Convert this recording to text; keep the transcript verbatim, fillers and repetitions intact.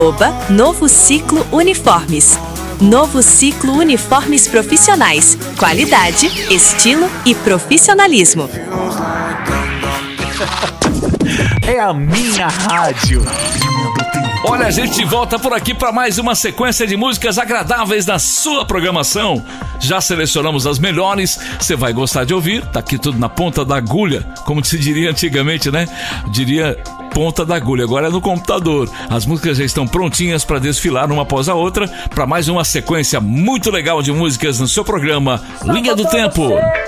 Arroba Novo Ciclo Uniformes. Novo Ciclo Uniformes Profissionais. Qualidade, estilo e profissionalismo. É a minha rádio. Olha, a gente volta por aqui para mais uma sequência de músicas agradáveis na sua programação. Já selecionamos as melhores, você vai gostar de ouvir. Tá aqui tudo na ponta da agulha, como se diria antigamente, né? Diria ponta da agulha, agora é no computador. As músicas já estão prontinhas para desfilar uma após a outra, para mais uma sequência muito legal de músicas no seu programa Linha do Tempo.